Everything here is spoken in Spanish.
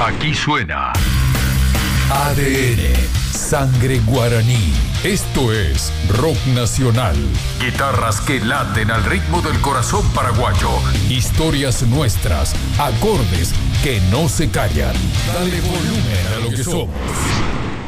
Aquí suena ADN, Sangre Guaraní. Esto es Rock Nacional. Guitarras que laten al ritmo del corazón paraguayo. Historias nuestras, acordes que no se callan. Dale volumen a lo que somos.